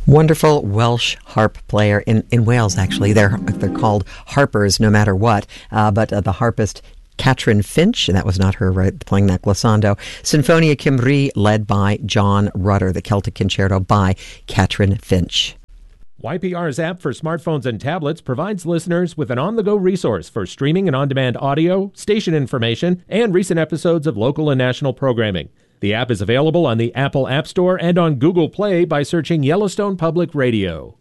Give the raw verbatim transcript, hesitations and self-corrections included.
Wonderful Welsh harp player in, in Wales, actually. They're they're called harpers no matter what, uh, but uh, the harpist Catrin Finch, and that was not her, right, playing that glissando. Sinfonia Cymru, led by John Rutter, the Celtic Concerto by Catrin Finch. Y P R's app for smartphones and tablets provides listeners with an on-the-go resource for streaming and on-demand audio, station information, and recent episodes of local and national programming. The app is available on the Apple App Store and on Google Play by searching Yellowstone Public Radio.